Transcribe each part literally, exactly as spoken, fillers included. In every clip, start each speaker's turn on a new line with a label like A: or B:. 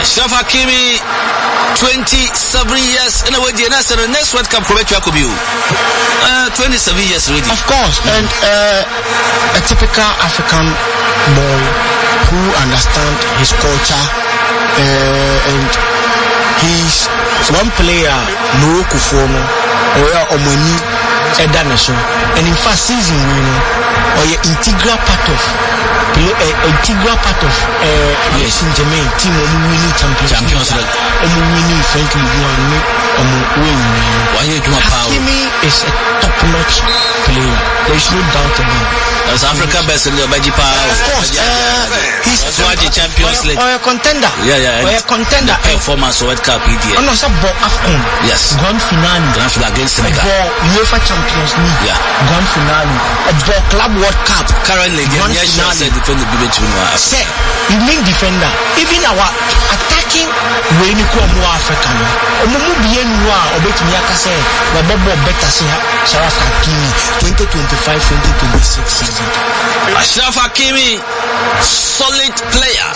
A: Ashraf Hakimi, twenty-seven years in a way. The next World Cup for Jacobu. Uh, twenty-seven years already.
B: Of course, mm. and uh, a typical African boy who understands his culture, uh, and he's one player Morocco for no, or Omani Edaneso, and in fact season winner or your integral part of play, uh, integral part of uh, yes in Germany team of winning champions champions like um winning Frank Muguani um winning.
A: Why you do a power?
B: Hakimi is a top-notch player. There is no doubt about it.
A: As Africa best in the Baji power.
B: Of course, uh, he's
A: why the Champions League
B: or a contender.
A: Yeah, yeah,
B: or a contender.
A: Performance World Cup E D.
B: And also Bo Afcon.
A: Yes.
B: Grand finale.
A: Grand finale against Senegal.
B: Bo UEFA Champions League.
A: Yeah.
B: Grand finale. A Bo Club World Cup.
A: Currently, the nation said defend the between one.
B: Say, you mean defender. Even our attacking way ni kwa mwa African. Omumu bien wa obeti miyaka say wabebo better say Ashraf Hakimi twenty twenty-five twenty twenty-six season.
A: Ashraf Hakimi, solid player.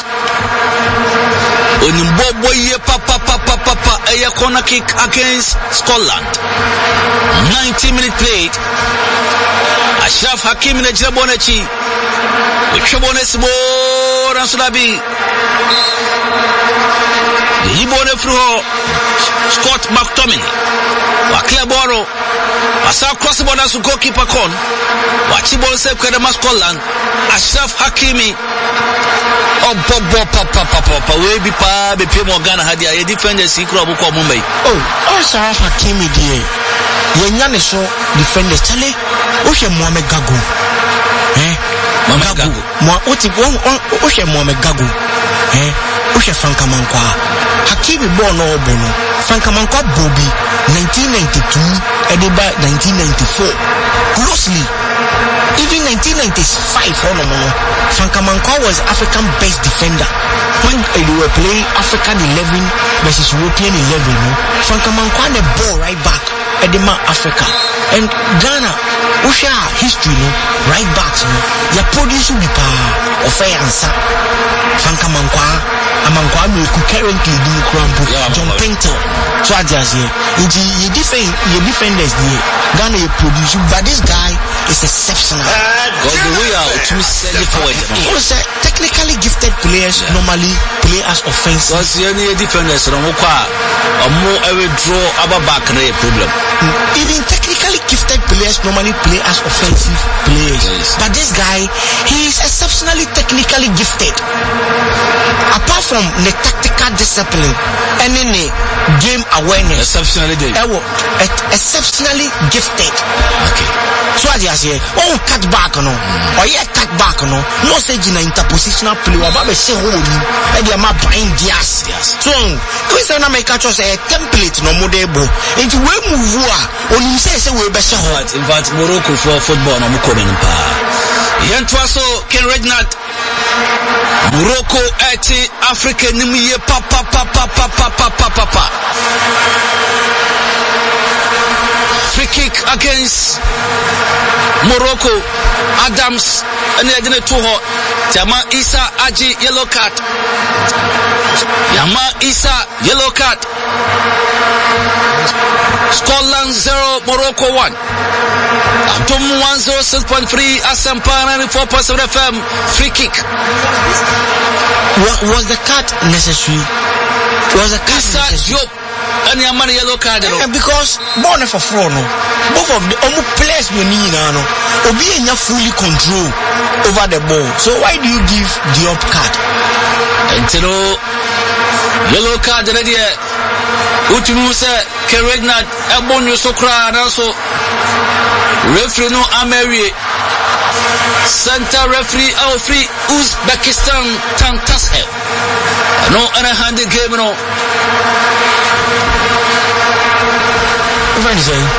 A: Onimbobo ye papa papa papa a corner kick against Scotland. ninety minute played. Ashraf Hakimi na Jabonechi. Uchabonesibo Ransulabi. Yibone Fruho. Scott McTominay. Wakle Boro. Asa cross border to goalkeeper con. Wachibon save Kedema Scotland. Ashraf Hakimi. Oh, Bobo Papa Papa. We be pa be pay Morgana had ya defenders secret of Mumbai.
B: Oh, Ashraf Hakimi dear. Yenyane so defenders Chale. Oshe Mohamed Gago. Eh?
A: Mohamed Gago.
B: Mo oti Oshe Mohamed Gago. Eh? Oshe Franka Mankwa. Hakimi born no bono. Franka Mankwa Bobby nineteen ninety-two Ediba nineteen ninety-four. Closely. Even nineteen ninety-five Honomono. Franka Mankwa was African best defender. When uh, they were playing African eleven versus European eleven, no? Franka Mankwa the ball right back. Edema Africa and Ghana Usha history no right backs no ya produce bi pa ofe ansa Franka Mankwa Amankwa me ku currently do crampo John Pinto so ajas here inji you defend you defenders there Ghana you produce but this guy is exceptional
A: because the way out to send it forward
B: also technically gifted players yeah. normally play as offensive
A: because you need defenders no mo kwa omo ewe draw aba back na problem.
B: Even technically gifted players normally play as offensive players. Yes. But this guy, he is exceptionally technically gifted. Apart from the tactical discipline and in the game awareness.
A: Exceptionally gifted.
B: Exceptionally gifted.
A: Okay.
B: So as you say, oh cut back no, or yeah cut back no, no say in interpositional play, or baby say hold you, and they are my buying dias. So, we say na make a choice a template no modebo. If we move on you say say we be say
A: hold. In fact, Morocco for football no mo coming pa. Yentwaso Ken Regnat. Morocco ati Africa ni ye pa pa pa pa pa pa pa pa pa. Free kick against Morocco. Adams and Edine Tuho. Jama Isa Aji yellow card. Yama Isa yellow card. Scotland zero, Morocco one. Atom one zero six point three, Asampa ninety-four point seven F M. Free kick.
B: What was the card necessary? Was the card
A: Isa
B: necessary?
A: Job. And your money yellow card.
B: Yeah, because born for four no. Both of the omu players we need no. Obi enya fully control over the ball. So why do you give the up card?
A: Until yellow card already. Utimu se Keregnat Ebonyo Sokra and also referee no Ameri center referee Alfred Uzbekistan Tantashev. No other handed game no.
B: What is it?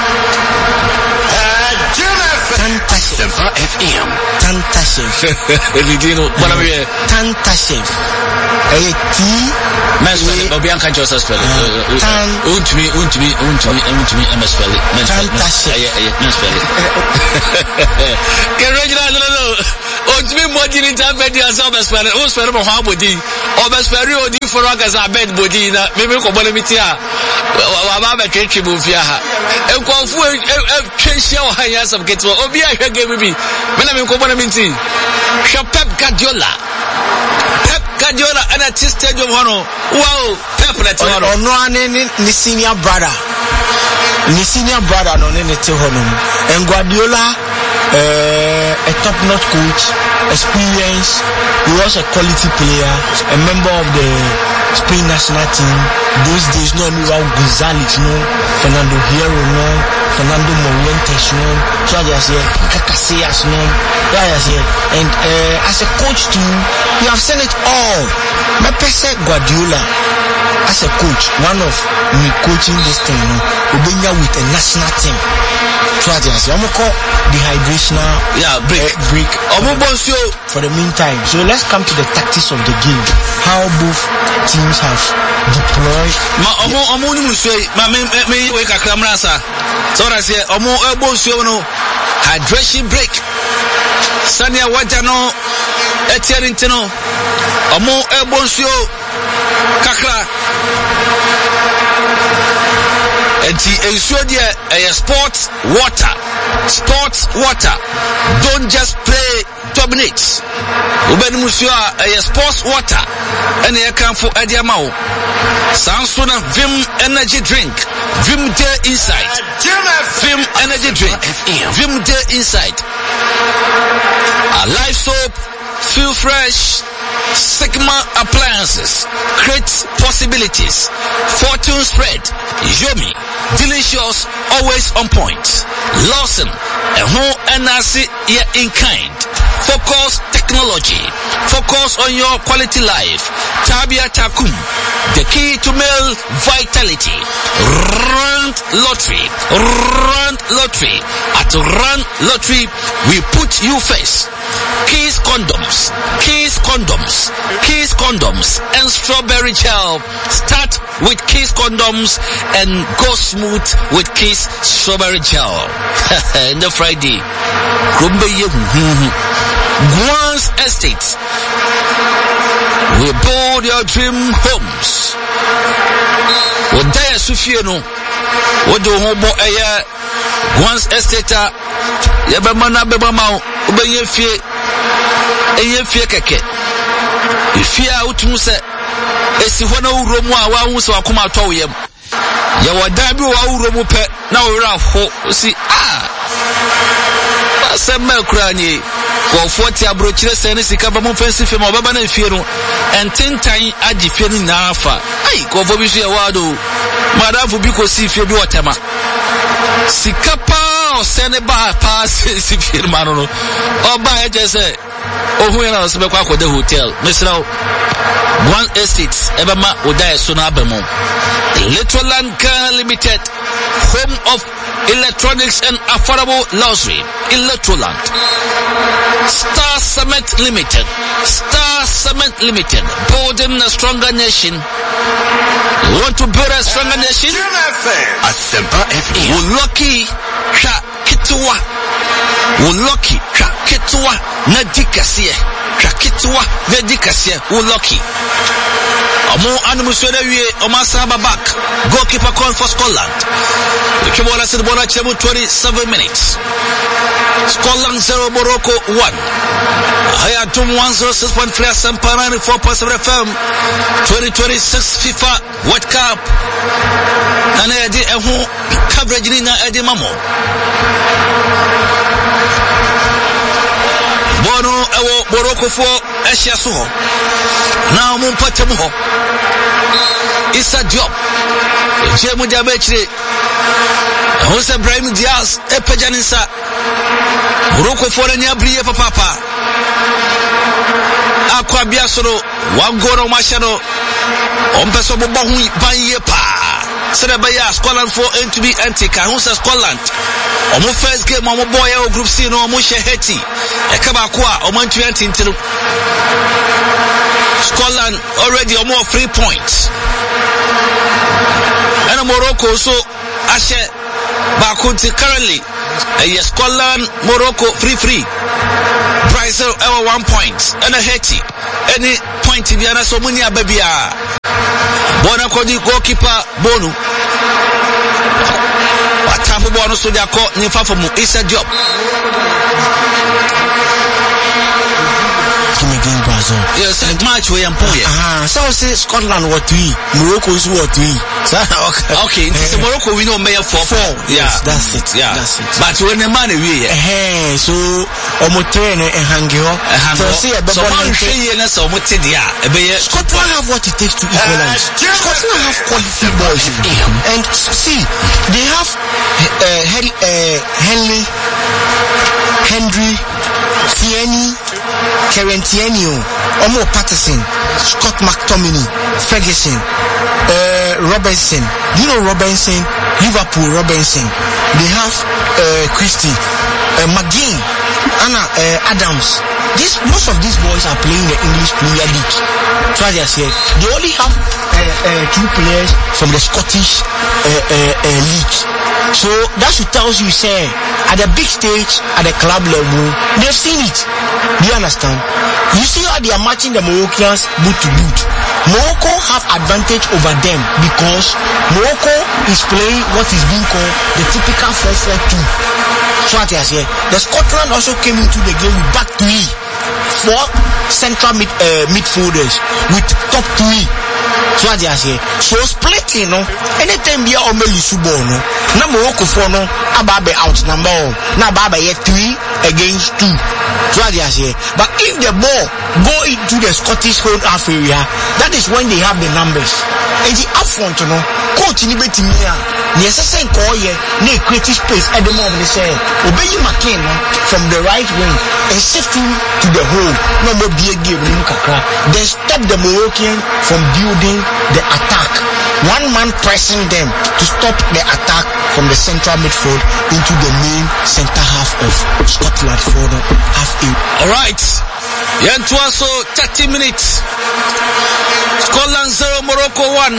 B: Tantashev
A: F M
B: Tantashev.
A: Elidino Banavie
B: Tantashev. A T
A: Mesfeld Obianca Joseph spell.
B: Tan
A: Untumi Untumi Untumi Untumi Mesfeld.
B: Tantashev.
A: Mesfeld. Can Reginald no. Otumi modi ni tafedi asa obespere o spere mo ha bodi obespere odi for agaza bed bodi na me me ko bole mitia wa ba ba ketwe bu fia ha enkonfu twehia o hanya sam ketwa obi a hwege bibi me na me ko bole miti Pep Guardiola Pep Guardiola ana ti stadium hono wow Pep na ti hono
B: ono ane ni senior brother ni senior brother no ne te hono en Guardiola Uh, a top-notch coach, experience. He was a quality player, a member of the Spain national team. Those days, no Raul Gonzalez, no Fernando Hierro, no Fernando Morientes, no so I just say Casillas, no yeah, yeah. And uh, as a coach too, you have seen it all. My person Guardiola, as a coach, one of me coaching this thing, no, Ubenya with a national team. So I just say, I'm call dehydration.
A: Yeah, break,
B: uh, break. For the meantime, so let's come to the tactics of the game. How both teams have deployed.
A: Ma omo omo ni muswe ma me me we kakra mrasa. So I say omo ebo nsuo no hydration break. Sania waja no etiere ntino. Omo ebo nsuo kakra. Enti ensuo dia eh, sports water. Sports water. Don't just play dominate. Ubeni musio a sports water. Ene ya kan for edi amao. Sansona Vim energy drink. Vim day inside. Vim energy drink. Vim day inside. A live soap. Feel fresh. Sigma appliances create possibilities. Fortune spread. Yomi. Delicious. Always on point. Lawson. A whole N R C in kind. Focus technology. Focus on your quality life. Tabia Takum. The key to male vitality. Run lottery. Run lottery. At Run lottery, we put you first. Kiss condoms. Kiss condoms. Kiss condoms and strawberry gel. Start with Kiss condoms and go smooth with Kiss strawberry gel. And the Friday. Guan's Estate. We build your dream homes. Odaya Sufieno. Odo hobo aya Guan's Estate. Yaba mana beba mau. Ubenye fie. Enye fie keke. Ifia utumu se. Esi hwana uromu a wa unse wakuma atwa yem. Ya wadabi wa uromu pe na ora ho. Si ah. Asema kuranye. Ko forty abrochire sene sika ba mo fancy fem obaba na fie no ententan agi fie ni na afa ai ko fo bi so ye wado madafu bi ko si fie bi otema sika pa o sene ba pa si fie ma no oba e je se ohun ya na so be kwa ko the hotel mesra One Estate ebama odae so na abemo Electroland Car Limited, home of electronics and affordable luxury. Electroland. Star Cement Limited. Star Cement Limited. Building a stronger nation. You want to build a stronger nation? At Semper F M. Lucky Sha Kitwa. Lucky Sha Kitwa. Nadikasie. Sha Kitwa. Nadikasie. Lucky. Omo animuswede wie omasaba back. Goalkeeper call for Scotland. Ukibola sit bola chemu twenty-seven minutes. Scotland zero Morocco one. Haya tum one oh six point three Semper ninety-four point seven F M. twenty twenty-six FIFA World Cup. Ana edi ehu coverage ni na edi mamo. Bono ewo Morocco fo ehia so ho. Na mo mpatem ho. Issa Diop. Jemu Jabechire. Jose Brahim Diaz epejaninsa. Morocco fo na abriye papa. Akwa biasoro wangoro mashado. Ompeso bobo hu banye pa. Serebaya Scotland for N to be anti Kahunsa Scotland. Omo first game omo boy o group C no omo she Haiti. Ekaba kwa omo twenty ntino. Scotland already omo three points. And Morocco so ashe bakunti currently ɛyɛ Scotland Morocco free free Brazil ever one point and a Haiti any point biara so muni ababia bona kodi goalkeeper Bonu atafu bono so dia ko nifa for mu Issa Diop
B: Brazil.
A: Yes, and match we am poye.
B: Ah, so say Scotland what three, Morocco is what three.
A: Okay, okay. So Morocco we know mayor four.
B: Four.
A: Yeah,
B: yes, that's it.
A: Yeah,
B: that's it.
A: But when the man we
B: eh, so omo train e hangio.
A: So say a so man shey na so omo te dia.
B: Scotland have what it takes to equalize. Scotland have quality boys, and see they have uh, Henry, uh, Henley, Henry, Tierney. Karen Tierney, Omo Patterson, Scott McTominay, Ferguson, uh, Robinson. You know Robinson, Liverpool Robinson. They have uh, Christie, uh, McGinn, Anna uh, Adams. This most of these boys are playing the English Premier League. So as I said, they only have uh, uh, two players from the Scottish uh, uh, uh, league. So that should tell you, say, at the big stage, at the club level, they've seen it. Do you understand? You see how they are matching the Moroccans boot to boot. Morocco have advantage over them because Morocco is playing what is being called the typical four four two. So what I say, the Scotland also came into the game with back three, four central mid, uh, midfielders with top three. So what I say, so splitting, no. Anytime we are on Melisubo, no. Na Morocco for no, ababe out number, na ababe yet three against two. So what I say, but if the ball go into the Scottish home half area, that is when they have the numbers. And the upfront, no, coach in the betting here, yes, I say, call ye, ne creative space at the moment. They say, obey McCain from the right wing and shift him to the hole. No more be a game, then stop the Moroccan from building the attack. One man pressing them to stop the attack from the central midfield into the main center half of Scotland for the half eight.
A: Alright. Yantuaso thirty minutes. Scotland zero, Morocco one.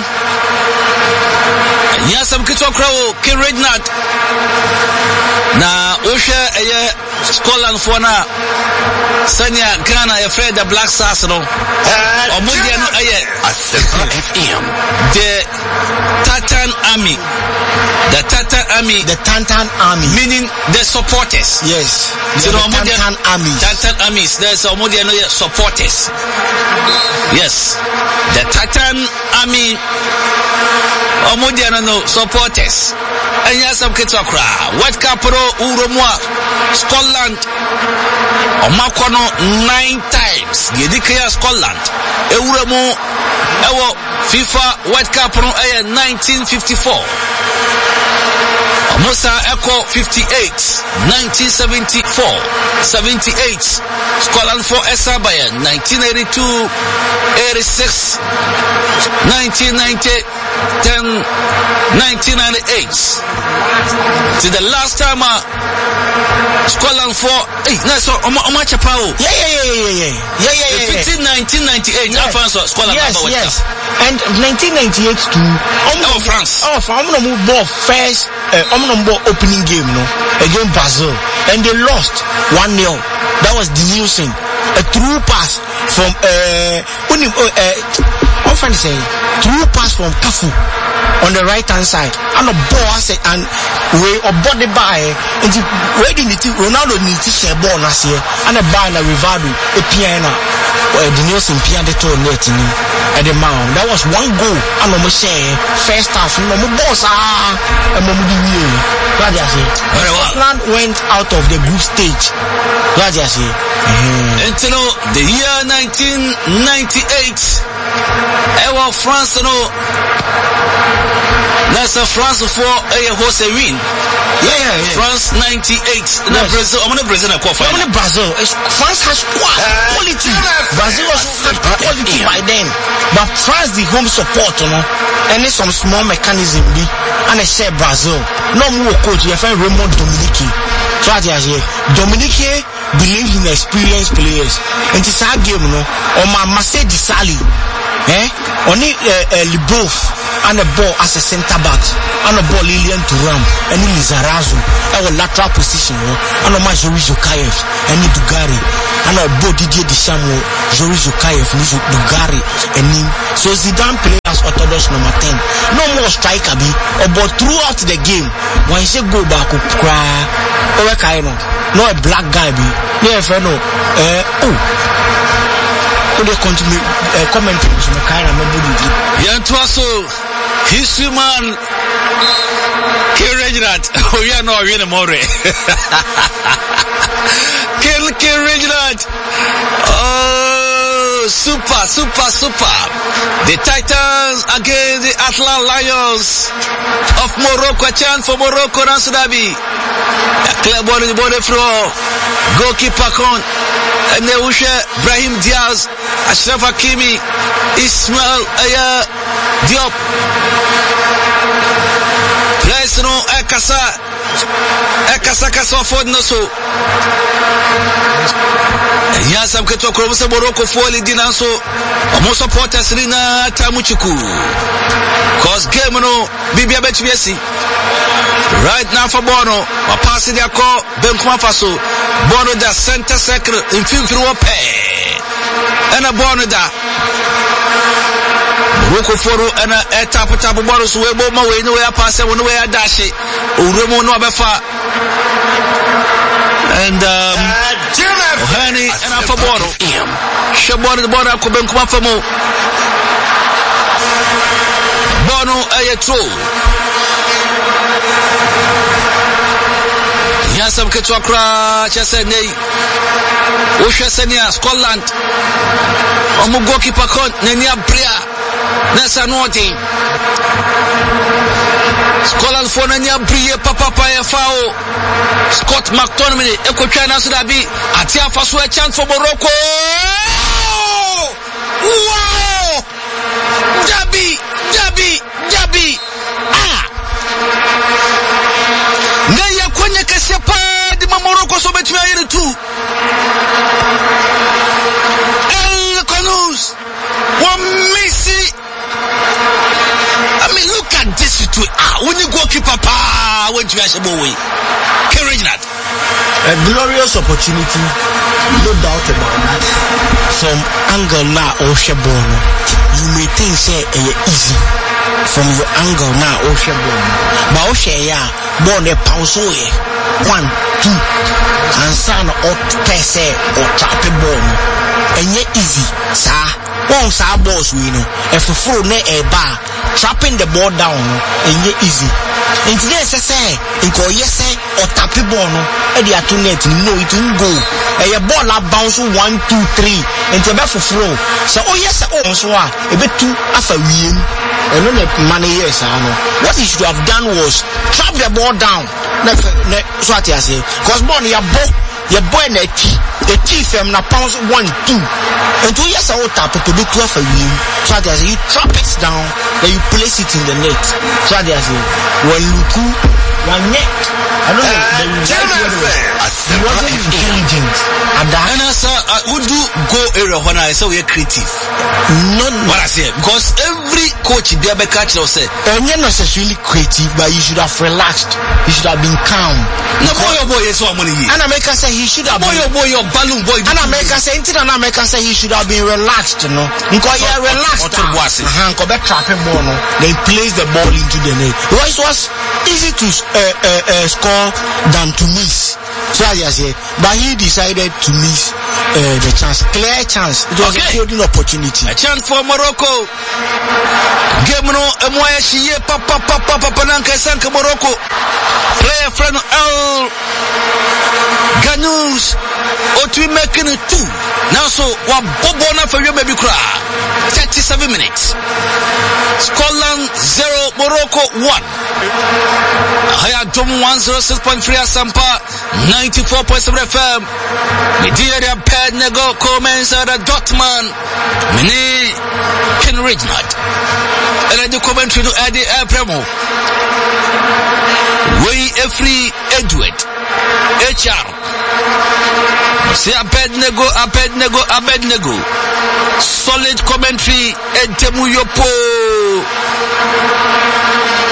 A: Yasam Kitokrao, King Regnard. Na Usha eye Scotland for na Sanya Ghana afraid the Black Stars no. Omudia no eye F M. The Tartan Army. The Tartan Army.
B: The Tartan Army.
A: Meaning the supporters.
B: Yes.
A: So
B: the Tartan Army.
A: Tartan Armies. There's Omudia no supporters. Yes. The Tartan Army. Omudia no supporters. And yes, I'm getting a cry. What capital Uromwa, Scotland, Omakono nine times. Gedikaya Scotland, Euromo, Ewo FIFA World Cup no nineteen fifty-four. Musa Echo fifty-eight, nineteen seventy-four, seventy-eight. Scotland for Esabaya, nineteen eighty-two, eighty-six, nineteen ninety, ten, nineteen ninety-eight. To the last time, uh, Scotland for, hey, that's all, Oma Chapao.
B: Yeah, yeah, yeah, yeah, yeah, yeah, yeah, yeah.
A: fifteen, nineteen ninety-eight, yes. France, Scotland,
B: yes, yes. And nineteen ninety-eight too.
A: Oh, France.
B: Oh, I'm gonna move ball first. Uh, I'm gonna move opening game, no, against Brazil, and they lost one nil. That was Denilson, a through pass from uh, when you, uh, uh, often say through pass from Cafu on the right hand side, and a ball and way or body by, and you ready to Ronaldo needs to share ball last year, and a bar and a Rivado, a piano. Well, the Nielsen piano to net in at the mound. That was one goal. And I'm saying, first half, no more boss. Ah, and no more. Scotland went out of the group stage.
A: Until the year nineteen ninety-eight, ever France, no. That's a France for a Jose win.
B: Yeah, yeah, yeah.
A: France ninety-eight. Yes. Now Brazil, I'm gonna Brazil. I'm
B: gonna Brazil. France has quality. Brazil also has quality by then. But France the home support, you know, and there's some small mechanism be and I say Brazil. No more coach, you find Raymond Dominique. So I say Dominique believes in experienced players. And it's our game, you know. On my Marcel Desailly. Eh? On it uh, uh, Libouf. and a ball as a center back, and a ball Lilian Thuram, and Lizarazu, our lateral position, and a Majori Zokayev, and Dugari, and a ball Didier Deschamps, Jori Zokayev, Dugari, and him. So Zidane plays as orthodox number ten. No more striker be, but throughout the game, when he go back, cry, or a kind of, no a black guy be, no a friend, uh, oh. They continue uh, commenting on the kind of movie.
A: Yantuaso, history man, King Reginald. Oh, yeah, no, we're more. King King Reginald. Oh, super, super, super. The Titans against the Atlas Lions of Morocco. A chance for Morocco and Sudabi. A clear ball in the body throw. Goalkeeper con. And the Usha Brahim Diaz, Ashraf Hakimi, Ismail Aya Diop. Place no Ekasa, Ekasa Kasa Ford Noso. Yasam Keto Krobusa Morocco Foli Dinaso, Omo supporters Rina Tamuchiku. Cause game no Bibia Betbiesi. Right now for Bono, or passing their call, Benkuma Faso, Bono da center circle in Filtro pay. And a Bono da Morocco Foro and a tap tap of Boros, where Boma way, no way I pass, one way I dash it, Uremo no Befa. And um, Honey and a Fabono, Shabon the Bono, Benkuma Famo, Bono Ayatro. Yasam Ketwakra Chesene Ushesenia Scotland Omugoki Pakon Nenia Bria Nessa Noti Scotland for Nenia Bria Papa Paya Fao Scott McTominay Eko China Sudabi Atia Faso a chance for Morocco. Wow! Jabi Jabi Jabi Ah Naya kwenye kesi pa di Morocco so between here too. El Kanous one Messi. I mean, look at this situation. Ah, when you go keep papa, when you guys are away, carrying that.
B: A glorious opportunity, no doubt about that. From angle now, Oshebono, you may think say uh, easy. From your angle now, Oshebono, but Oshaya, born a pause one, two, and son or pese or trap a bone, and yet easy, sir. One sir boss we know, if a full ne a bar, trapping the ball down, and yet easy. And today, say, in call yes, or tap a bone, and the atunet, no, it won't go. And your ball up bounce one, two, three, and to for throw. So, oh yes, oh, so a bit too after we and no money, yes, I know. What he should have done was trap the ball down. So what I say, cause born your boy, your boy, the chief, and na pounds one, two. And two years old tap to be twelve for you. So what I say, you trap it down, then you place it in the net. So what I say, well, look, one net. I don't know. He wasn't intelligent. And
A: I say, would do go area when I say we're creative?
B: No,
A: what I say, because every coach there be catch or say,
B: and you're not necessarily creative, but you should have relaxed. You should have been calm.
A: No boy, your boy is one money.
B: And America say he should have
A: boy, your boy, your balloon boy.
B: And America say, until America say he should have been relaxed, you know. Because you're relaxed. Uh-huh, go back trapping ball, no. They place the ball into the net. Well, it was easy to uh, uh, uh, score than to miss. So as I say, but he decided to miss uh, the chance, clear chance. It was okay. A golden opportunity.
A: A chance for Morocco. Game no, Moya Shie, Papa, Papa, Papa, Nanka, Sanka, Morocco. Player friend El Ganous. Otwi making it two. Now so, what Bobona for your baby cry. thirty-seven minutes. Scotland zero, Morocco one. Haya Dom one oh six point three Asampa ninety-four point seven F M. Media Ped Nego comments at Dortmund. Mini King Reginald. And I do commentary to Eddie Apremo. We a free Edward H R. Say Abednego, Abednego, Abednego. Solid commentary and Temuyopo.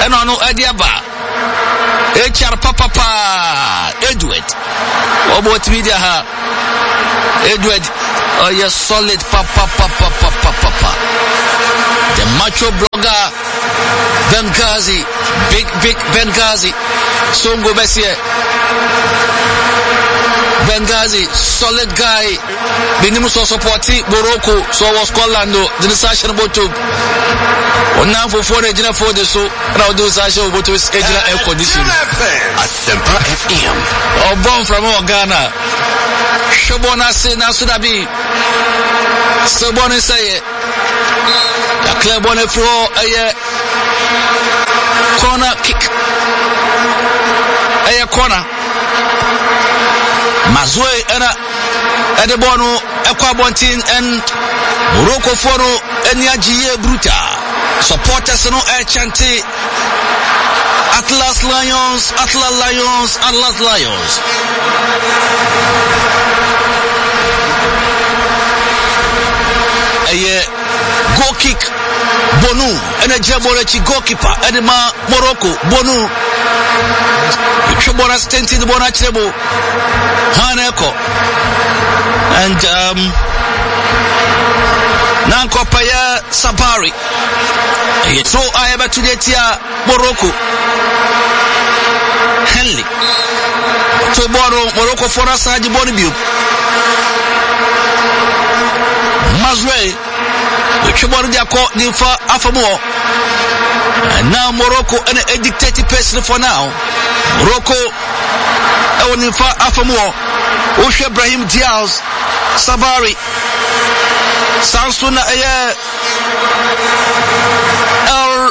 A: ɛna ɔno ɛde aba H R Papa Edward Obot Media ha Edward oh yes solid papa papa papa papa the macho blogger Benghazi big big Benghazi Songo Bessie Benghazi solid guy binimu so supporti Morocco so was Scotland the session boto ona for for the general for the so now do session boto is ejina air condition
C: Asempa F M
A: or born from Ghana Shobona say na sudabi Sobona say a club on the floor a corner kick a corner Mazwe era Edebono Equabontin and Morocco Foro Enyajiye Bruta supporters no air chanty Atlas Lions Atlas Lions Atlas Lions Aye goal kick Bonu Enejebolechi goalkeeper Edema Morocco Bonu Chobona stenti the bona chebo Haneko and um Nanko Paya Sabari so I have to get here Morocco Henley to borrow Morocco for us at the Bonibu Mazwe Chobona dia ko ni fa afamo and now Morocco and a dictated person for now Morocco Ewan fa afamo Oshe Ibrahim Diaz Sabari Sansuna Aye El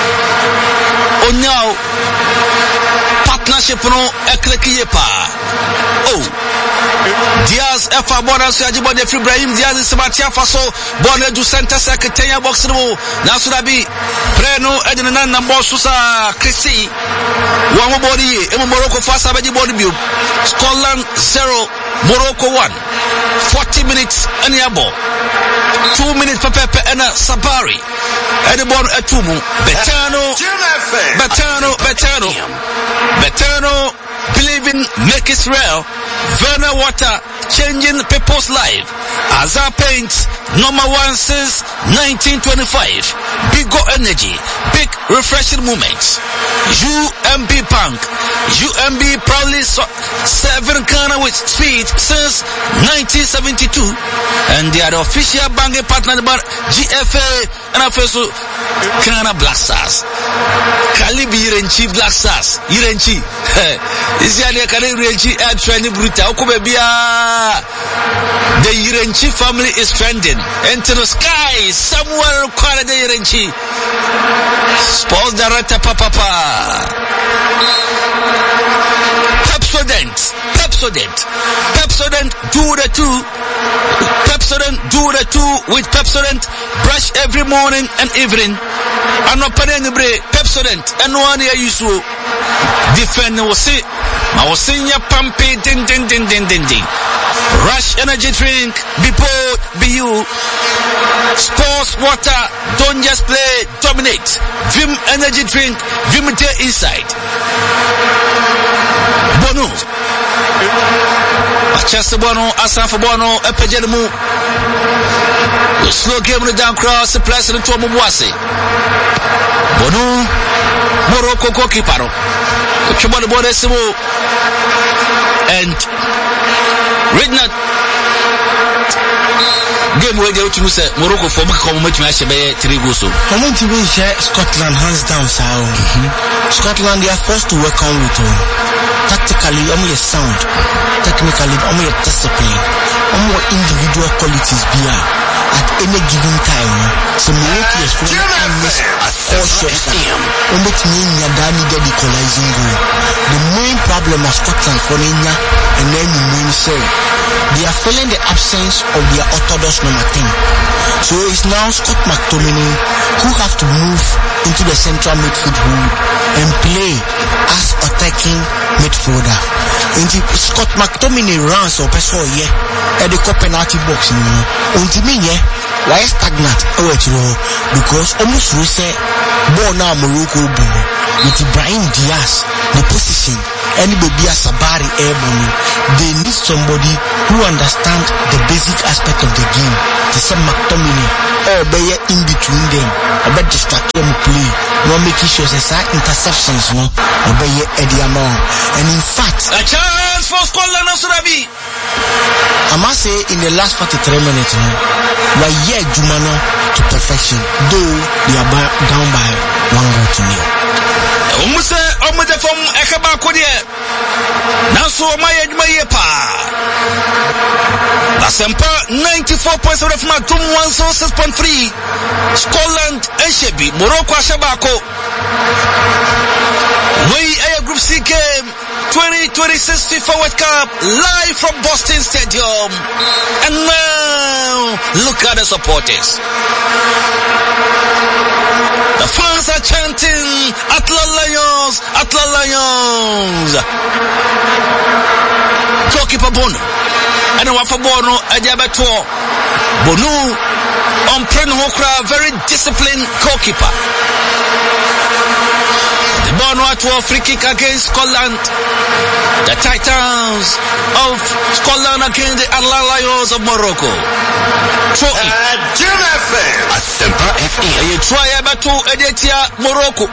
A: Onyao partnership no Eklekiyepa Oh Diaz Efa Bona Sajibo de Ibrahim Diaz Sebatia Faso Bona du center secretary box no Nasudabi Preno Edina Nambo Susa Christy One body in Morocco fast Abaji body view Scotland zero Morocco one forty minutes and yabo two minutes for Pepe and Sabari Edibon Etumu Betano Betano Betano Betano believe in make Israel Werner Water changing people's life Azar Paints number one since nineteen twenty-five Big Go Energy big refreshing moments U M B Bank U M B proudly so serving Ghana with speed since nineteen seventy-two and they are the official banking partner about G F A and also Ghana Black Stars Kalibi Yirenchi Black Stars Yirenchi is the Kalibi Yirenchi air training brutal the Yirenchi family is trending into the sky somewhere quite the Yirenchi sports director Papa Pepsodent Pepsodent Pepsodent do the two Pepsodent do the two with Pepsodent brush every morning and evening and no penny Pepsodent and one year you so defend was see I was seeing ya pumpy din din din din din din Rush energy drink be bold be you sports water don't just play dominate Vim energy drink Vim there inside Bono Chester Bono Asafa Bono Epejemu slow game the down cross the president to Mubwase Bono Morocco goalkeeper Chobona Bonesimo and Rednut game where they to say Morocco for come much match by three goals.
B: How many people share Scotland hands down so Scotland they are forced to work on with them. Tactically, I'm your sound. Technically, I'm your discipline. I'm your individual qualities be at any given time. So Morocco is from all shots. On the team Yadani get equalizing goal. The main problem of Scotland for India and then you mean say they are feeling the absence of their orthodox number ten. So it's now Scott McTominay who have to move into the central midfield role and play as attacking midfielder. Inti Scott McTominay runs or person yeah at the penalty box. Unti me yeah why stagnant? Oh, because almost we say ball now Morocco ball. with Ibrahim Diaz, the position, anybody as Sabari Airborne, they need somebody who understands the basic aspect of the game. They say McTominay, or be in between them, or be distract them play, no making sure that interceptions, no, or be Eddie Amon. And in fact,
A: a chance for Scotland also be.
B: I must say in the last forty-three minutes, no, why yeah Jumano to perfection, though they are down by one goal to nil.
A: Umuse omude from Ekaba Kodie. Naso Maya Mayepa. Asempa ninety-four point seven from Atum one oh six point three. Scotland Eshebi Morocco Ashabako. We a Group C game twenty twenty-six FIFA World Cup live from Boston Stadium. And now look at the supporters. The fans are chanting Atla Lions, Atla Lions. Goalkeeper Bono. And the Wafa Bono, Adiabato. Bono, on Preno Hokra, very disciplined goalkeeper. The Bono at war free kick against Scotland. The Titans of Scotland against the Atla Lions of Morocco. Throw it.
C: Jim F M. Asempa F M.
A: You try about to Edetia Morocco.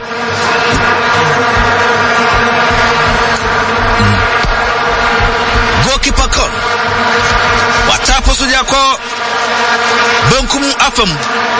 A: Goalkeeper Con. What happens to your call? Benkum Afam.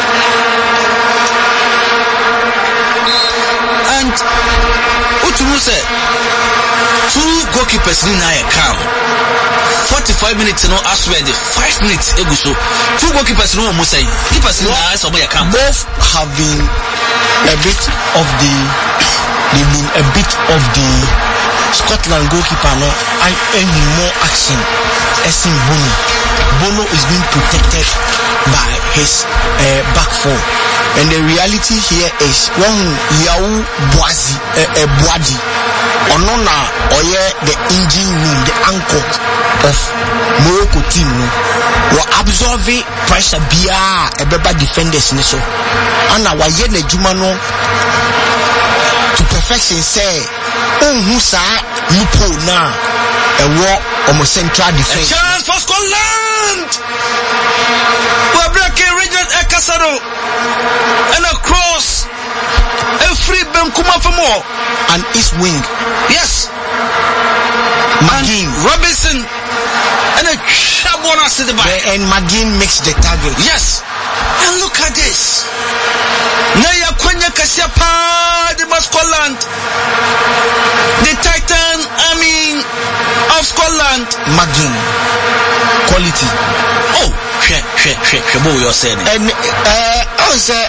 A: And Utumu said, two goalkeepers in a camp. forty-five minutes no as well the five minutes eguso two goalkeepers no mo say keepers no as omo yakam
B: both have been a bit of the they've been a bit of the Scotland goalkeeper no I any more action as in Bono. Bono is being protected by his uh, back four, and the reality here is one Yao Boazi uh, uh, Boadi Onona oye the engine room, the anchor of Morocco team no were absorbing pressure bia ebeba defenders ni so ana waye na juma no to perfection say onhu sa lupo na ewo omo central defense.
A: A chance for Scotland. We're breaking Richard Ekasaro and across a free Benkuma for more
B: and east wing.
A: Yes.
B: McGinn,
A: Robinson, and a Shabona city by.
B: And McGinn makes the target.
A: Yes. And look at this. Naya Kwenya Kasiapa, the Scotland. The Titan, I mean, of Scotland.
B: McGinn. Quality.
A: Oh, she, she, she, she, what you're saying.
B: And, uh, I say,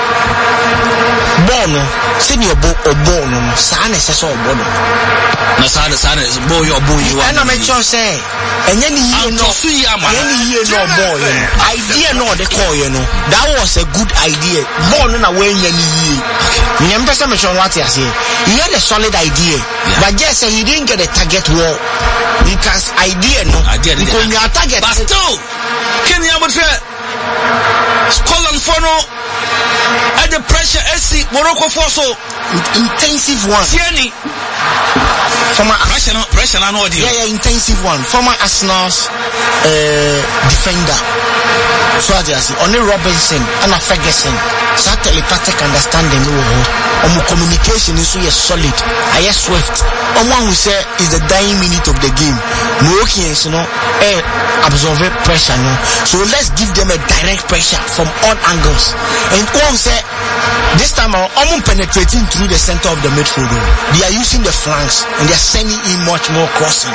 B: Bono, senior bo or Bono, Sana says all Bono.
A: No, Sana, Sana is boy or boy.
B: And I'm a choice, say, and any year no, any year no boy, idea no, the call, you know, that was a good idea. Bono na way any year. Remember some of what I say. He had a solid idea, but just say he didn't get a target war because idea no,
A: idea
B: because you are target.
A: But still, can you ever Scotland for no at the pressure S C Morocco for so
B: intensive one.
A: Tierney.
B: Former
A: pressure no pressure no audio.
B: Yeah, yeah, intensive one. Former Arsenal's uh, defender. So I say only Robinson and a Ferguson. So telepathic understanding no um, communication is so solid. I am swift. Someone who say is the dying minute of the game. Moroccans, you know, eh, absorb pressure, no. So let's give them a direct pressure from all angles. And one say this time I'm penetrating through the center of the midfield. They are using the flanks and they are sending in much more crossing.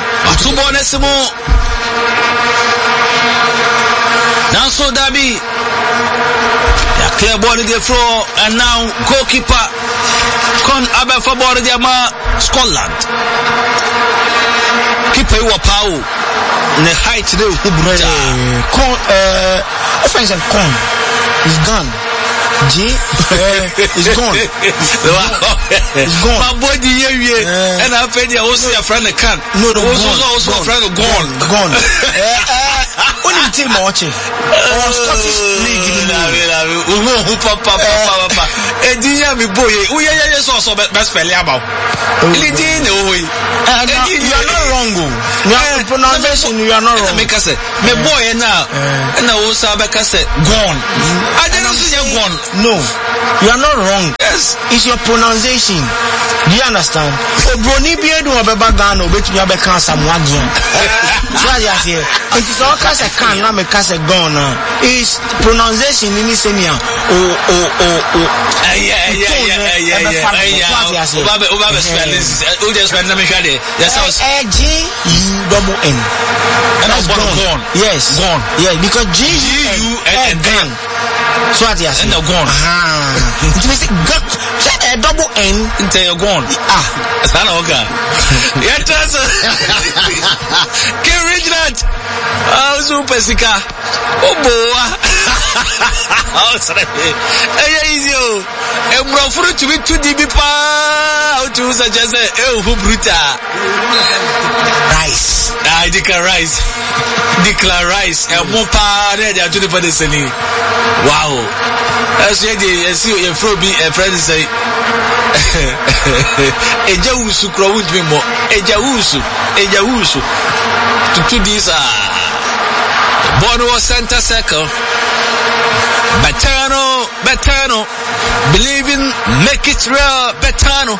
A: Now so Dabi, they are clear ball in the floor, and now goalkeeper Con Abel for ball in the Scotland. Keeper you Pau, the height they will bring.
B: Con, uh, offensive Con is gone. J, uh, is gone. It's gone.
A: My boy, the year, and I paid the also a friend can.
B: No, no,
A: also also a friend gone,
B: gone. Only team watching. Oh, Scottish League.
A: Papa, papa, papa. Edia Enya mi boy, we are so so best spell about. Lidin, oh,
B: you are not wrong. You are pronunciation, you are not wrong.
A: Make us say, me boy, and now, and now also say, gone. I didn't see you gone.
B: No, you are not wrong.
A: Yes,
B: it's your pronunciation. Do you understand? Oh, Brony Beard or Babagano, which you have a cancer, Mwagian. So I say, it is all cast a can, not a cast a gun. Is pronunciation in this area. Oh, oh, oh, oh.
A: Yeah, yeah, yeah, yeah, yeah. Ubabe, Ubabe spell this. Who just spell them? Yes, I was.
B: G U double N.
A: And I was gone.
B: Yes, gone. Yeah, because G U and gone. So what you say?
A: And gone.
B: Ah. It means a double N
A: until you're gone.
B: Ah,
A: it's not okay. Yeah, that's it. Can reach that. Oh, super sika. Oh, boy. Oh, sorry. Hey, easy. And bro, for it to be too deep, how to suggest it? Oh, who bruta?
B: Rice.
A: I declare rice. Declare rice. And more power there to the Padisani. Wow. That's the idea. I see your Froby and friends say. Ejawusu crowd me more. Ejawusu. Ejawusu. To to this ah. Bono center circle. Betano, Betano, believe in, make it real, Betano.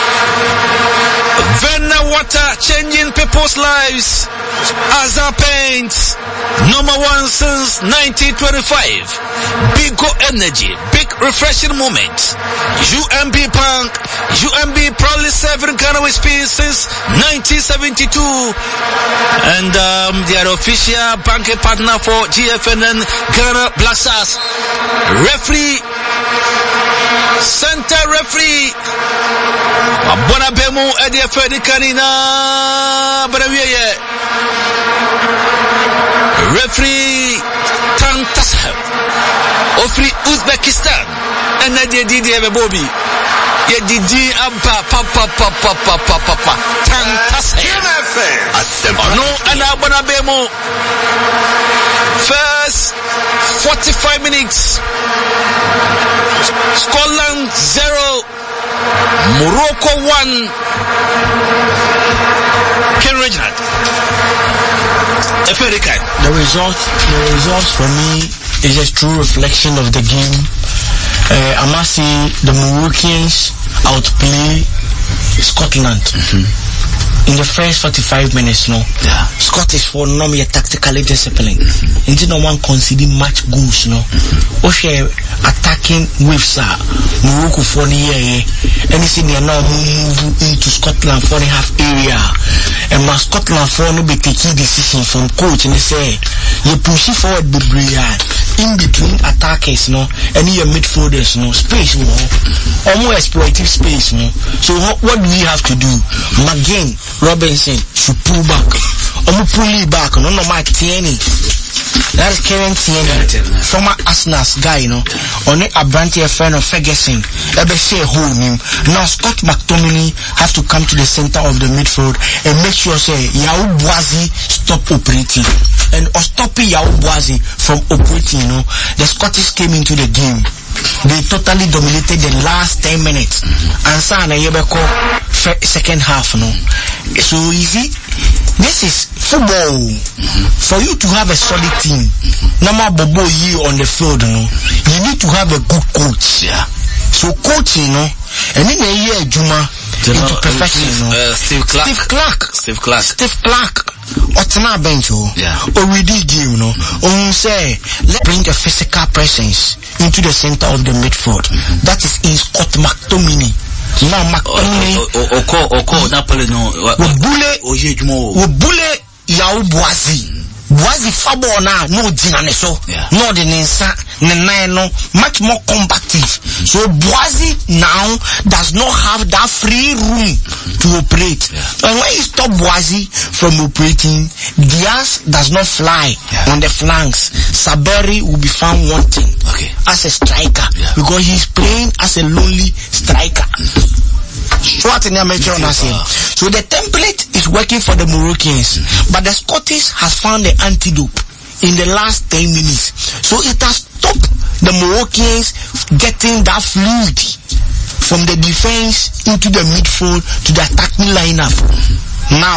A: Venna water changing people's lives. Azar paints, number one since nineteen twenty-five. Big go energy, big refreshing moment. U M B Punk, U M B proudly serving Ghana with speed since nineteen seventy-two. And um, they are official banking partner for G F N and Ghana Black Stars. Referee, center referee. Abona bemu edi efedi kanina barawiye. Referee Tantashev Ofri Uzbekistan. And edi didi ebe bobi. Ye didi amba pa pa pa pa pa pa pa pa. Tantashev. Ono ana abona bemu. First forty-five minutes. Scotland zero. Morocco one. Ken Reginald.
B: The result, the result for me is a true reflection of the game. Uh, I must say the Moroccans outplay Scotland. Mm-hmm. In the first forty-five minutes, no,
A: yeah.
B: Scottish for no me tactically disciplined. Mm-hmm. Until no one conceding much goals, no. Mm-hmm. Oshe attacking waves, uh, Morocco for the year, anything they are now move into Scotland for the half area, and my Scotland for no be taking decision from coach and they say you push it forward, be brilliant in between attackers, no, and your midfielders, no space, no, almost exploitive space, no. So what, what do we have to do? Again, Robinson should pull back. Omu pull it back. No, no, Mike Tierney. That's Karen Tierney, former Arsenal guy, you know. On a branch a friend of Ferguson. Ebe say hold him. Now Scott McTominay have to come to the center of the midfield and make sure say Yao Boazi stop operating. And or stopping Yao Boazi from operating, you know. The Scottish came into the game. They totally dominated the last ten minutes. And Sana Yebeko second half, no. So easy. This is football. Mm-hmm. For you to have a solid team, Nama Bobo you on the field, no, you need to have a good coach.
A: Yeah.
B: So coaching, no, and in a year Juma into perfection, no.
A: Uh, Steve Clark.
B: Steve Clark.
A: Steve Clark.
B: Steve Clark. Otana bench, oh.
A: Yeah.
B: Or we did game, no. Or say, let's bring a physical presence into the center of the midfield. Mm-hmm. That is in Scott McTominay. Now McTominay.
A: Oko, Oko, Napoli, no.
B: Wobule, Wobule, Yao Boazi. Boazi Fabo na no dinaneso. No the Ninsa, Nenano, much more combative. So Boazi now does not have that free room to operate. Yeah. And when you stop Boazi from operating, Diaz does not fly yeah. on the flanks. Saberi will be found wanting
A: okay.
B: as a striker yeah. because he's playing as a lonely striker. What in So the template is working for the Moroccans, mm-hmm. but the Scottish has found the antidote in the last ten minutes. So it has stopped the Moroccans getting that fluid from the defense into the midfield to the attacking lineup. Now,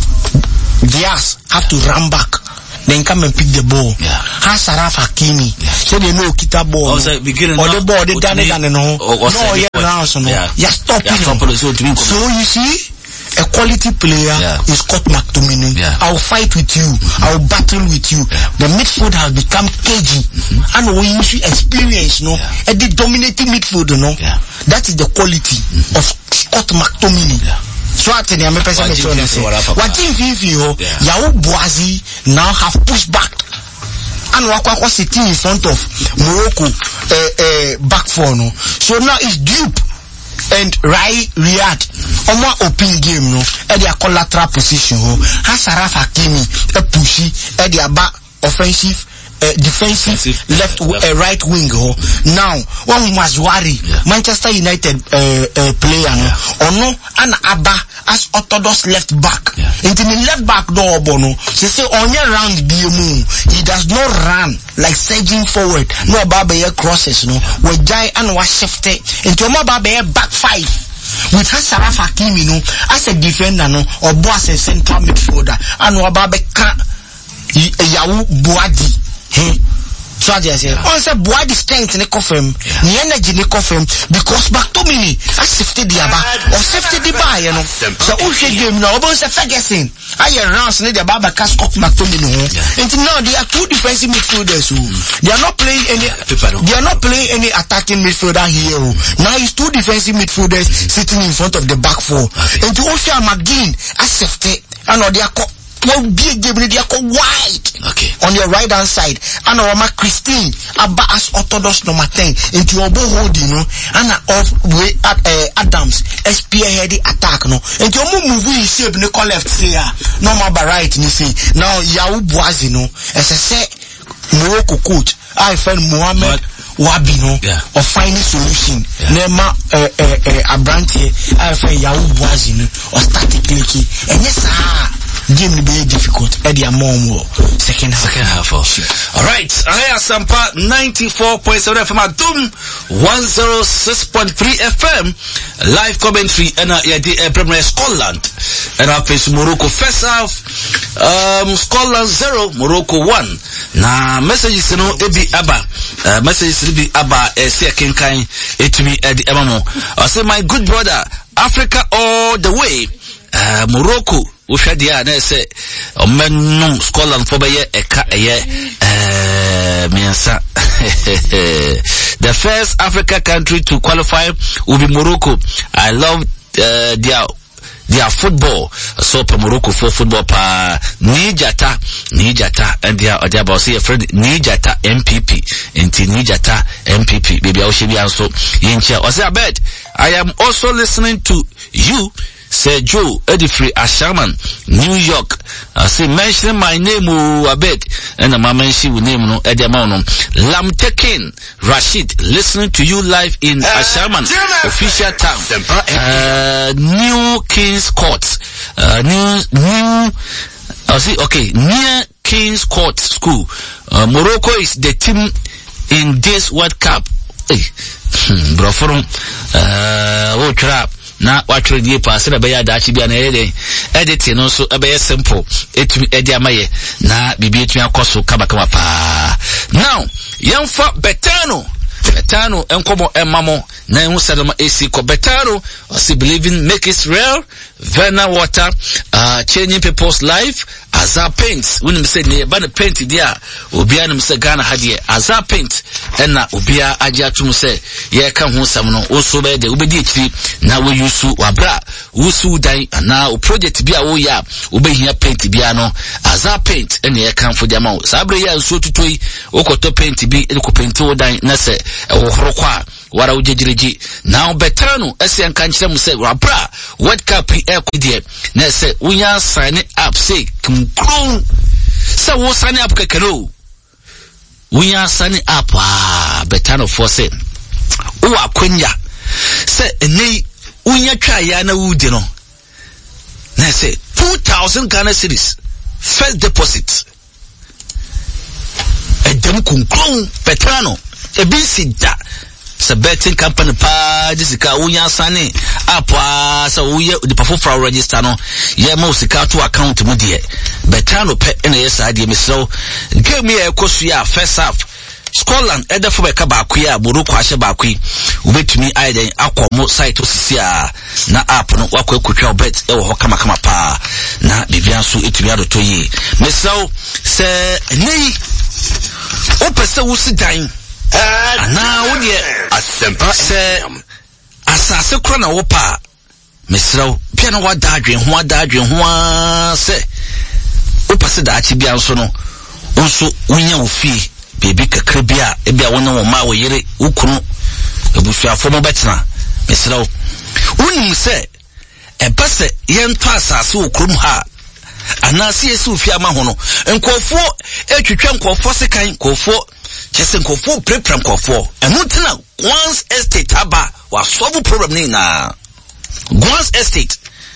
B: Diaz have to run back. Then come and pick the ball.
A: Yeah.
B: Hasaraf Hakimi. Yeah. So they know kita ball.
A: Also, no. Beginning
B: or the ball, they done it and no.
A: No,
B: yeah, now so no.
A: Yeah.
B: Yeah, stop
A: yeah,
B: it. So you see, a quality player yeah. is Scott McTominay. Yeah. I'll fight with you. Mm-hmm. I'll battle with you. Yeah. The midfield has become cagey. Mm-hmm. And when you see experience, no, yeah. and the dominating midfield, no, yeah. that is the quality mm-hmm. of Scott McTominay. Yeah. So I tell you, I'm a person who say, what in Vivi, Yao Boazi now have pushed back. And Wakwa was sitting in front of Morocco, uh, uh, back four, no. So now it's Dupe and Rai Riyad. On my open game, no, at their collateral position, Hasaraf Hakimi, a pushy, at their back offensive. Uh, defensive, defensive left, left. Uh, right wing. Oh. Now, one was worry yeah. Manchester United uh, uh, player no, yeah. or no, and Abba as orthodox left back. Yeah. Into the left back door, Bono. She say on your round B M O, he does not run like surging forward. No Baba crosses, no. We die and was shifted into my Baba back five. With Hasaraf Hakimi, no, as a defender, no, or boss a central midfielder, and Baba can Yahoo Boadi. Hmm. So I say, on say boy the strength in the coffin, the energy in the coffin, because McTominay has shifted the aba or shifted the bar, you know. So who should game now? About the Ferguson, I hear rounds in the Baba cast up McTominay. And now they are two defensive midfielders who they are not playing any, they are not playing any attacking midfielder here. Now it's two defensive midfielders sitting in front of the back four. And to Oshia McGinn has shifted, and they are will be a game wide
A: okay.
B: on your right hand side. And our Christine Abba as orthodox number ten into your hold, you know, and off way at uh, Adams spearhead attack no. And your move we shape no left say no more right you see. Now Yahoo Boazi no as I say Morocco coach I find Mohammed Wabi no yeah. of finding solution. Yeah. Nema uh, uh, uh, Abrante I find Yahoo Boazi no or statically and yes ah game will be difficult at the mom second half.
A: Second half. Oh. Sure. All right. I am Sampa ninety-four point seven F M at Doom one oh six point three F M live commentary and uh, yeah, the uh, Premier Scotland and I face Morocco first half. Um, Scotland zero, Morocco one. Now messages you know ebi aba. Uh, messages ebi aba. Uh, see a kinkai it me at the Emamo. I say my good brother, Africa all the way. Uh, Morocco. Ushadia na say omenum Scotland for beye eka eye eh miensa. The first Africa country to qualify will be Morocco. I love uh, their their football. So for Morocco for football pa Nijata Nijata and their their boss here friend Nijata M P P into Nijata M P P baby I should be also yincha. I say I bet I am also listening to you. Say Joe Edifree Ashaman, New York. I say mention my name a bit, and I'm mention with name no Ediamono. Lamtekin Rashid, listening to you live in uh, Ashaman, official town. Uh, New King's Court. Uh, new new. I see. Okay, near King's Court School. Uh, Morocco is the team in this World Cup. Hey, hmm, bro, from uh, oh trap. Na watching the pass na beya dachi bia na ede editing no so be simple etumi edi amaye na bibi etumi akoso kaba kama pa. Now yamfa Betano Betano enkomo emamo na hu sadama ac ko Betano osi believing make it real Verna water uh changing people's life Azar paint when me say ne ba na paint dia obia na me say Ghana hadie Azar paint na obia agye atum say ye ka hu sam no oso be de obedi akiri na we use wabra wusu dan na o project bia wo ya obehia paint bia no Azar paint na ye kan fo dia ma sabre ya nso tutoi okoto paint bi ko paint wo dan na say wo horo kwa wara ujejireji now Betano ese anka nkyere mu say wabra World Cup e ko die na say unya sign up say kumkron say wo sign up kekero unya sign up ah Betano for say wo akwanya say eni unya twa ya na wudi no na say two thousand Ghana cedis first deposit edem kumkron Betano ebi sida se betting company pa jisika unya sane apa so uye the perform register no ye ma usika to account mu de betano pe na yes ade me so game ye ekosua first half Scotland either for beka ba kwa boru kwa hye ba kwa ubetumi aiden akomo site osisi a na app no wakwa ekotwa bet e wo ho kama kama pa na bibia so etumi adoto yi me so se nei o pese wo si dan ana wo de
C: Asempa
A: se asase kro na wo pa me so bia na wada adwen ho ada adwen ho se o pese da achi bia so no nso wonya wo fi baby kakra bia e bia wona wo ma wo yere ukunu ebusuafo mo betena mesrawo unim se e pese yento asase okrum ha anase yesu fi ama ho no nkofo etwetwa nkofo sekan nkofo kese nkofo prepra nkofo enu tina once estate aba wa solve problem ni na once estate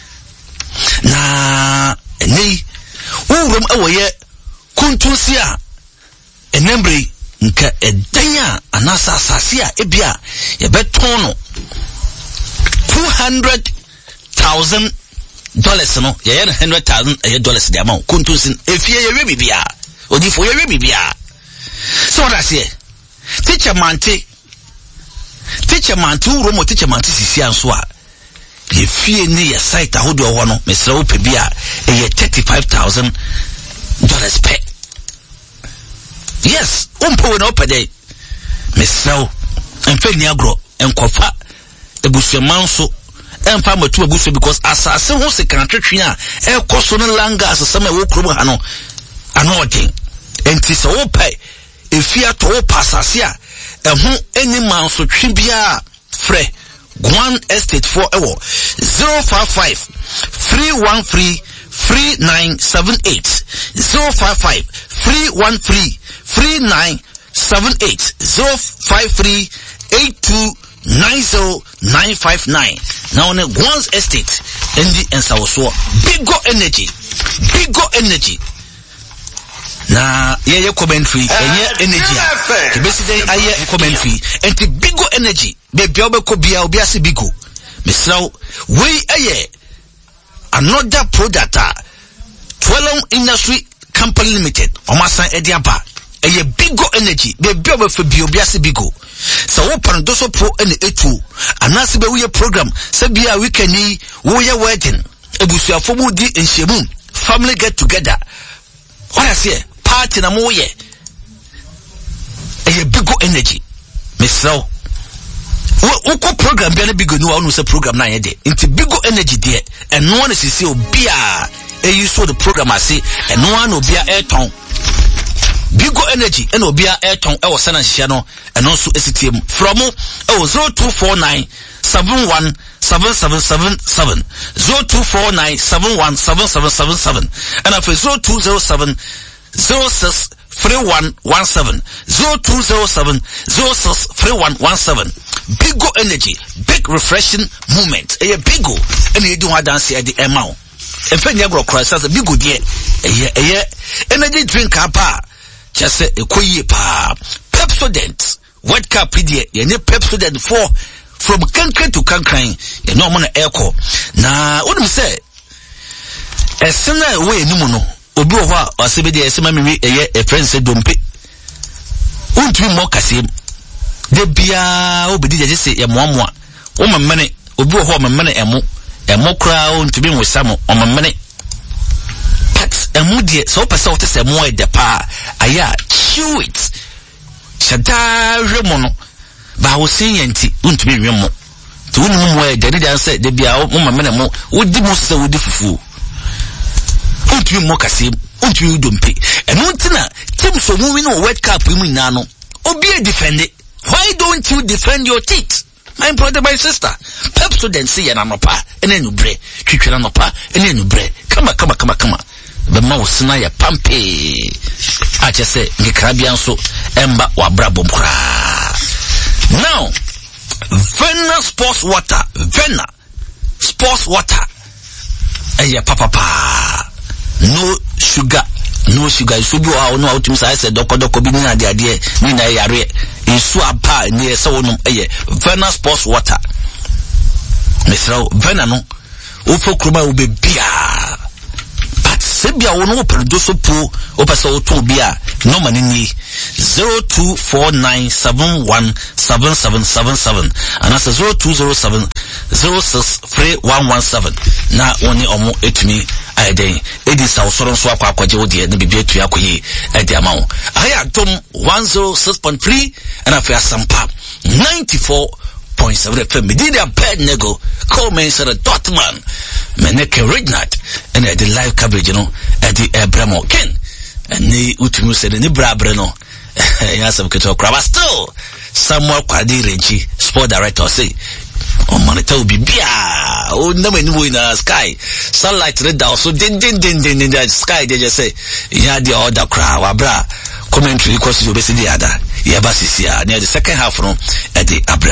A: na ni urum awoye kuntunsia enembre nka edanya anasa asase a ebia ye beton no two hundred thousand dollars no ye one hundred thousand dollars the amount kuntusin efie ye we bibia odifo ye we bibia so what I say teacher mante teacher mante uromo teacher mante sisi anso a ye fie ni ye site ahodo ho no mesra wo pebia e ye thirty-five thousand dollars per. Yes, umpo we no pede. Mesraw, emfe ni agro, enkofa ebusuamanso, emfa matu ebusu because asase ho se kan twetwe a ekoso no langa asesama e wo krom ha no ano odin. Enti se wo pai efia to wo pasase a eho eni manso twe bia frɛ Gwan Estate for ewo zero five five three one three three nine seven eight zero five five three one three three nine seven eight zero five three eight two nine zero nine five nine. Now on a Gwan's Estate in the Ensawoso Bigo Energy Bigo Energy na ye ye commentary enye energy the basically aye commentary and the Bigo Energy be bia obeko bia obi ase Bigo mesraw we aye another product twelve Industry Company Limited omasan ediaba eye Bigo Energy be bia obefa bia obi ase Bigo so wo pan do so pro ene etu anase be we program se bia weekend yi wo ye wedding ebusuafo mu di enhyemu family get together what I say party na mo ye eye Bigo Energy mesraw wo ko program bia na Bigo ni wa no se program na ye de nti Bigo Energy de eno na sisi obia e you so the program ase eno na obia eton Bigo Energy eno obia eton e wo sana hia no eno so esitiem from e zero two four nine seven one seven seven seven seven zero two four nine seven one seven seven seven seven and after zero two zero seven zero six three one one seven zero two zero seven zero six three one one seven. Bigo Energy, big refreshing moment. A Bigo, and you do a dance at the amount. And when you grow cross as a Bigo dear, a year, a year, energy drink up, just a quay pa, Pepsodent, wet cup pedia, you need Pepsodent for from country to country, you know, man, echo. Now, what do you say? A sinner way, no mono. Obi ho a osebedi esema mi eye e friend say dompe untumi mo kasem de bia obedi je se ye moamoa o mamene obi ho mamene emo emo kra untumi nwesamo o mamene pat emo de so pese o te se mo e de pa aya chew it shada hwemo no ba wo sin yanti untumi nwemo to unum mo e de de say de bia o mamene mo odi mo se odi fufu untumi mo kasem untumi dompe eno ntina team so mu win World Cup mu ina no obi e defend it. Why don't you defend your teeth, my brother, my sister? Pepsodent say ya na nopa ene nu bre twitwera nopa ene nu bre kama kama kama kama be ma wo sina ya pampe a che se ngikrabia nso emba wa brabo mkra. Now Vena Sports Water, Vena Sports Water eye papa pa, no sugar, no sugar isu bi o no autum say say dokodoko bi ni ade ade ni na yare isu apa ni say wonum eye Vena Sports Water mesra Vena no ofo kroma wo be bia but sebia wo no perdo so po o pese wo to bia no mani ni zero two four nine seven one seven seven seven seven and that's zero two zero seven zero six three one one seven na woni omo etumi ayden edi sa osoro so akwa akwaje wo de na bibia etu akoyi edi amawo aya dom one oh six point three and afia sampa ninety-four point seven F M. Did a bad nego call me said a Dotman Meneke Regnat and at the live coverage, you know, at the Abramo Ken and the Utimu said any Brabreno. Yes, I'm going to crab still somewhere Quadi Renchi, sport director say. Oh, Manito be bia. Oh, no, in the sky. Sunlight red down. So, din, din, din, din, in the sky, they just say, yeah, the other crowd, bra. Commentary, because you basically the other. Yeah, but near the second half, no, at the Abramo.